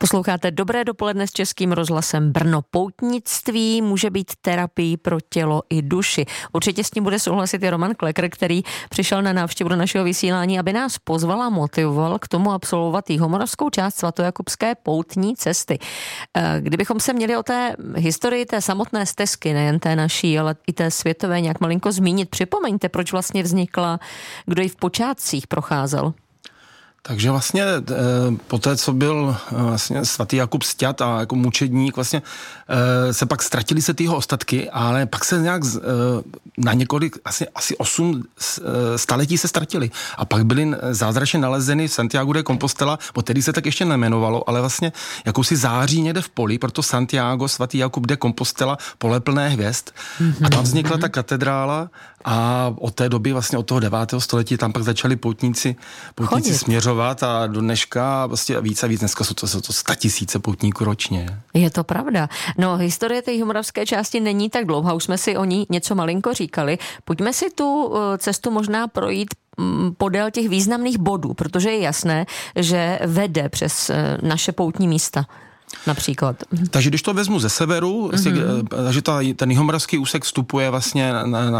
Posloucháte Dobré dopoledne s Českým rozhlasem Brno. Poutnictví může být terapií pro tělo i duši. Určitě s tím bude souhlasit i Roman Klekr, který přišel na návštěvu do našeho vysílání, aby nás pozval a motivoval k tomu absolvovat jihomoravskou část svatojakubské poutní cesty. Kdybychom se měli o té historii té samotné stezky, nejen té naší, ale i té světové nějak malinko zmínit, připomeňte, proč vlastně vznikla, kdo ji v počátcích procházel. Takže vlastně po té, co byl vlastně svatý Jakub sťat a jako mučedník, vlastně se pak ztratili se ty jeho ostatky, ale pak se nějak na několik, asi 8 staletí se ztratili. A pak byly zázračně nalezeny v Santiago de Compostela, bo tedy se tak ještě nejmenovalo, ale vlastně jakousi září někde v poli, proto Santiago, svatý Jakub de Compostela, pole plné hvězd. A tam vznikla ta katedrála a od té doby, vlastně od toho 9. století, tam pak začali poutníci směřovat a do dneška vlastně víc a víc. Dneska jsou to 100 000 poutníků ročně. Je to pravda. No, historie té jihomoravské části není tak dlouhá, už jsme si o ní něco malinko říkali. Pojďme si tu cestu možná projít podél těch významných bodů, protože je jasné, že vede přes naše poutní místa. Například. Takže když to vezmu ze severu, takže ten jihomoravský úsek vstupuje vlastně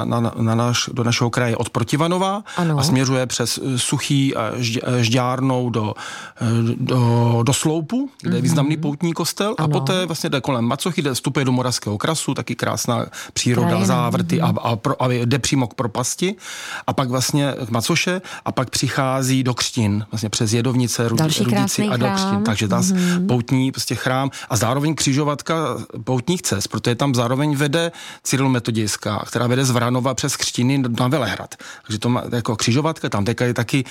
do našeho kraje od Protivanova a směřuje přes Suchý a Žďárnou do Sloupu, kde je významný poutní kostel, a poté vlastně jde kolem Macochy, kde vstupuje do Moravského krasu, taky krásná příroda, závrty a jde přímo k propasti, a pak vlastně k Macoše a pak přichází do Křtin, vlastně přes Jedovnice, Rudici a do Křtin. Takže ta poutní prostě chrám a zároveň křižovatka poutních cest, protože tam zároveň vede Cyrilometodějská, která vede z Vranova přes Křtiny na Velehrad. Takže to má jako křižovatka, tam je taky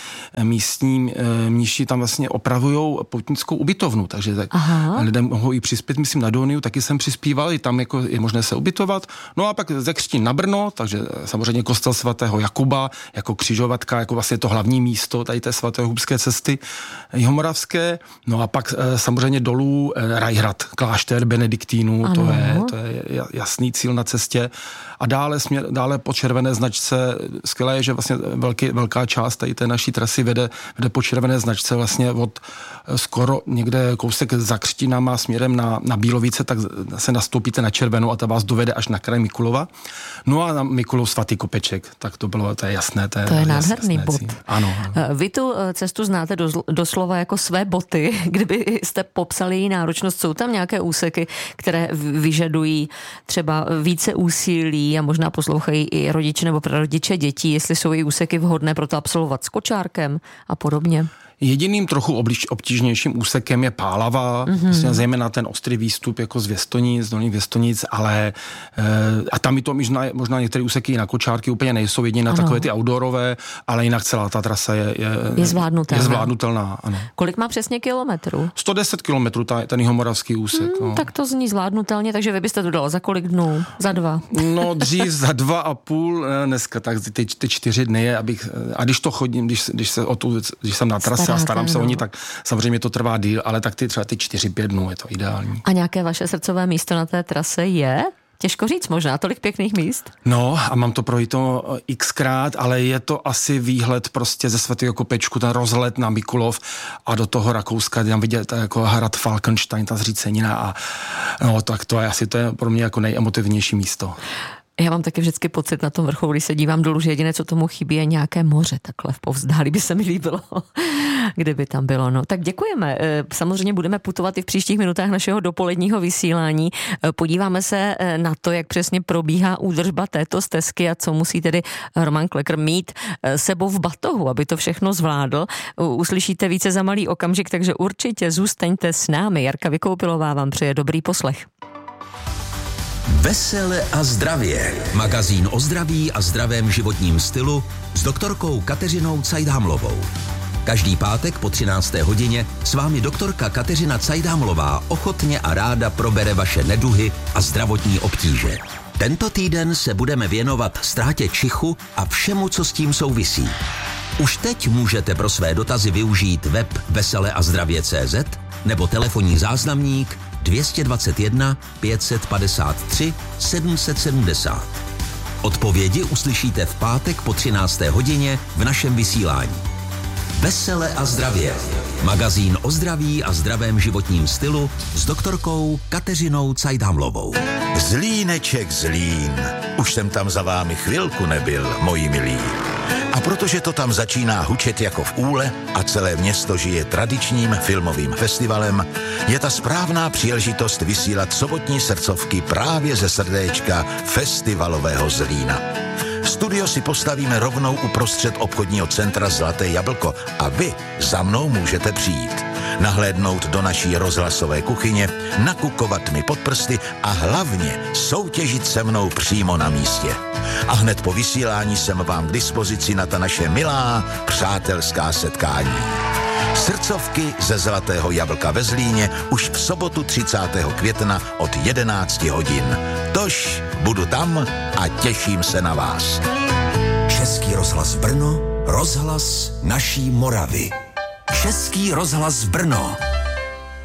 místní tam vlastně opravujou poutnickou ubytovnu, takže lidé mohou i přispět, myslím na Doniu, taky jsem přispíval, i tam jako je možné se ubytovat. No a pak ze Křtin na Brno, takže samozřejmě kostel svatého Jakuba jako křižovatka, jako vlastně to hlavní místo tady té svatojakubské cesty jihomoravské. No a pak samozřejmě dolů Rajhrad, klášter benediktínů, to je jasný cíl na cestě. A dále po červené značce, skvělé je, že vlastně velká část tady té naší trasy vede po červené značce vlastně od skoro někde kousek za Křtinama směrem na Bílovice, tak se nastoupíte na červenou a ta vás dovede až na kraj Mikulova. No a na Mikulov svatý Kopeček, tak to je jasné. To je nádherný bod. Ano. Vy tu cestu znáte doslova jako své boty, kdybyste popsali její náročnost, jsou tam nějaké úseky, které vyžadují třeba více úsilí a možná poslouchají i rodiče nebo prarodiče dětí, jestli jsou i úseky vhodné pro to absolvovat s kočárkem a podobně? Jediným trochu obtížnějším úsekem je Pálava, vlastně zejména ten ostrý výstup jako z Dolních Věstonic, ale a tam i to možná některé úseky i na kočárky úplně nejsou, jedině na takové ty outdoorové, ale jinak celá ta trasa je zvládnutelná. Ano. Kolik má přesně kilometrů? 110 kilometrů ten jihomoravský úsek. Tak to zní zvládnutelně, takže vy byste to dala za kolik dnů? Za 2? No dřív za 2,5, dneska tak ty 4 dny je, a když to chodím, když jsem na trase a starám se o ní, tak samozřejmě to trvá díl, ale tak třeba ty 4-5 dnů je to ideální. A nějaké vaše srdcové místo na té trase je? Těžko říct, možná tolik pěkných míst. No a mám to projít to xkrát, ale je to asi výhled prostě ze svatého Kopečku, ten rozhled na Mikulov a do toho Rakouska, tam vidět jako hrad Falkenstein, ta zřícenina a no tak to je pro mě jako nejemotivnější místo. Já mám taky vždycky pocit na tom vrchu, když se dívám dolů, že jediné, co tomu chybí, je nějaké moře, takhle v povzdálí by se mi líbilo, kdyby tam bylo. No, tak děkujeme. Samozřejmě budeme putovat i v příštích minutách našeho dopoledního vysílání. Podíváme se na to, jak přesně probíhá údržba této stezky a co musí tedy Roman Klekr mít sebou v batohu, aby to všechno zvládl. Uslyšíte více za malý okamžik, takže určitě zůstaňte s námi. Jarka Vykoupilová vám přeje dobrý poslech. Vesele a zdravě. Magazín o zdraví a zdravém životním stylu s doktorkou Kateřinou Cajdhamlovou. Každý pátek po 13. hodině s vámi doktorka Kateřina Cajdhamlová ochotně a ráda probere vaše neduhy a zdravotní obtíže. Tento týden se budeme věnovat ztrátě čichu a všemu, co s tím souvisí. Už teď můžete pro své dotazy využít web veseleazdravě.cz nebo telefonní záznamník 221 553 770. Odpovědi uslyšíte v pátek po 13. hodině v našem vysílání. Vesele a zdravě. Magazín o zdraví a zdravém životním stylu s doktorkou Kateřinou Cajdhamlovou. Zlíneček Zlín. Už jsem tam za vámi chvilku nebyl, moji milí. A protože to tam začíná hučet jako v úle a celé město žije tradičním filmovým festivalem, je ta správná příležitost vysílat sobotní srdcovky právě ze srdéčka festivalového Zlína. Studio si postavíme rovnou uprostřed obchodního centra Zlaté jablko a vy za mnou můžete přijít. Nahlédnout do naší rozhlasové kuchyně, nakukovat mi pod prsty a hlavně soutěžit se mnou přímo na místě. A hned po vysílání jsem vám k dispozici na ta naše milá přátelská setkání. Srdcovky ze Zlatého jablka ve Zlíně už v sobotu 30. května od 11 hodin. Tož budu tam a těším se na vás. Český rozhlas Brno, rozhlas naší Moravy. Český rozhlas Brno.